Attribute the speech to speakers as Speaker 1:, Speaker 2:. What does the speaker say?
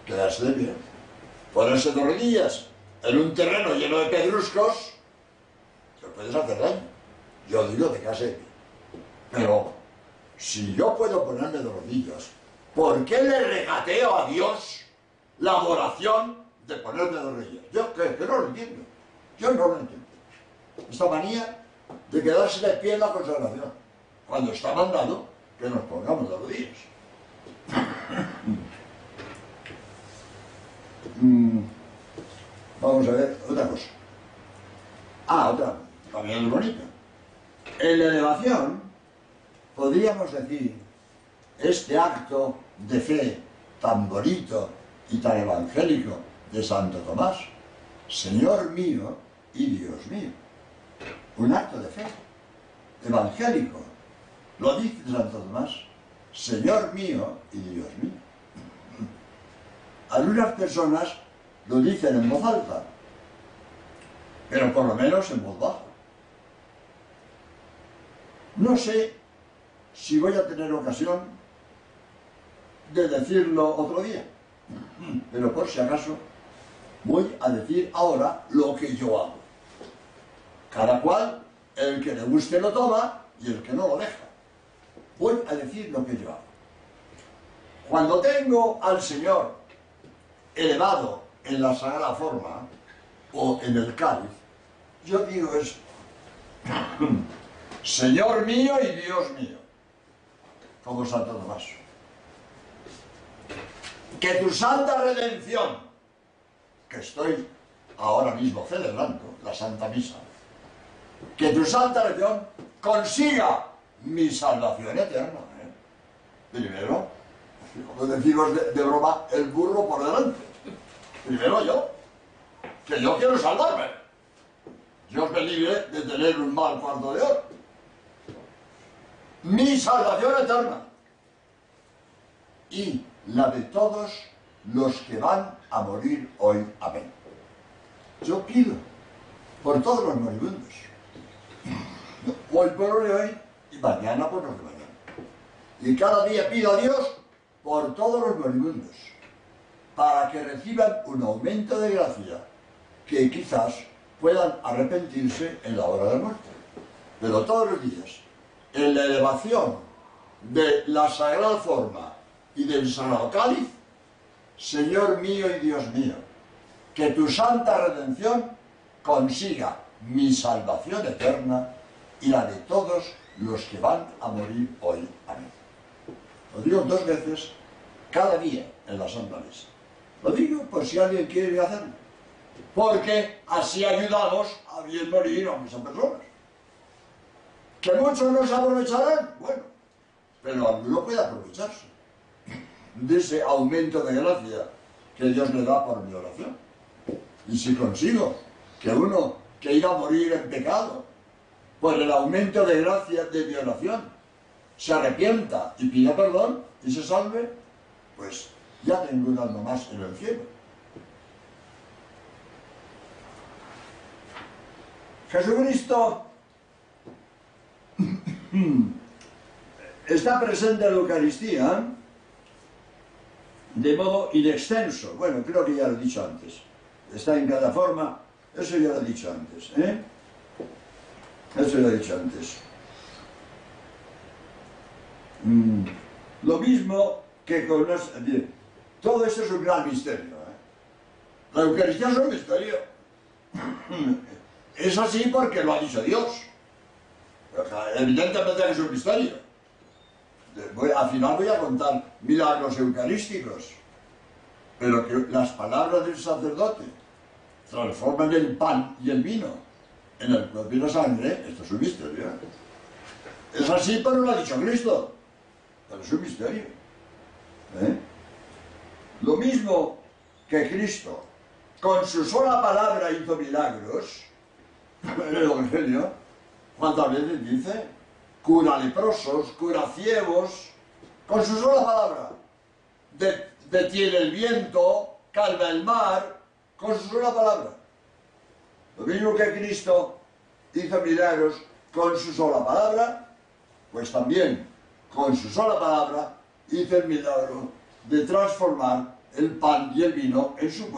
Speaker 1: quedarse de pie. Ponerse de rodillas en un terreno lleno de pedruscos, te puedes hacer daño. Yo digo de quedarse de pie. Pero, si yo puedo ponerme de rodillas, ¿por qué le regateo a Dios la adoración de ponerme de rodillas? Yo que no lo entiendo. Yo no lo entiendo. Esta manía de quedarse de pie en la consagración, cuando está mandado que nos pongamos de rodillas. Vamos a ver otra cosa. Otra, también es bonita. En la elevación, podríamos decir, este acto de fe tan bonito y tan evangélico de Santo Tomás, Señor mío y Dios mío. Un acto de fe evangélico. Lo dice Santo Tomás, Señor mío y Dios mío. Algunas personas lo dicen en voz alta, pero por lo menos en voz baja. No sé si voy a tener ocasión de decirlo otro día, pero por si acaso voy a decir ahora lo que yo hago. Cada cual, el que le guste lo toma y el que no lo deja. Voy a decir lo que yo hago. Cuando tengo al Señor elevado en la sagrada forma o en el cáliz, yo digo esto: Señor mío y Dios mío, como Santo Tomás. Que tu santa redención, que estoy ahora mismo celebrando la Santa Misa, que tu santa redención consiga mi salvación eterna. Primero, como decimos de broma, el burro por delante. Primero yo, que yo quiero salvarme. Dios me libre de tener un mal cuarto de oro. Mi salvación eterna y la de todos los que van a morir hoy. Amén. Yo pido por todos los moribundos, hoy por hoy y mañana por los de mañana, y cada día pido a Dios por todos los moribundos, para que reciban un aumento de gracia, que quizás puedan arrepentirse en la hora de la muerte. Pero todos los días, en la elevación de la sagrada forma y del sagrado cáliz, Señor mío y Dios mío, que tu santa redención consiga mi salvación eterna y la de todos los que van a morir hoy. Amén. Lo digo 2 veces cada día en la Santa Misa. Lo digo por si alguien quiere hacerlo, porque así ayudamos a bien morir a muchas personas. Que muchos no se aprovecharán, bueno, pero alguno puede aprovecharse de ese aumento de gracia que Dios le da por mi oración. Y si consigo que uno que iba a morir en pecado, por el aumento de gracia de mi oración, se arrepienta y pida perdón y se salve, pues ya tengo un alma más en el cielo. Jesucristo está presente en la Eucaristía de modo inextenso. Bueno, creo que ya lo he dicho antes. Está en cada forma. Eso ya lo he dicho antes, ¿eh? Eso lo he dicho antes. Lo mismo que con los... Todo esto es un gran misterio, ¿eh? La Eucaristía es un misterio. Es así porque lo ha dicho Dios. Evidentemente es un misterio. Al final voy a contar milagros eucarísticos, pero que las palabras del sacerdote transforman el pan y el vino en el cuerpo y la sangre. Esto es un misterio. Es así, pero lo ha dicho Cristo. Pero es un misterio. Lo mismo que Cristo con su sola palabra hizo milagros en el Evangelio. ¿Cuántas veces dice? Cura leprosos, cura ciegos, con su sola palabra. Detiene el viento, calma el mar, con su sola palabra. Lo mismo que Cristo hizo milagros con su sola palabra, pues también con su sola palabra hizo el milagro de transformar el pan y el vino en su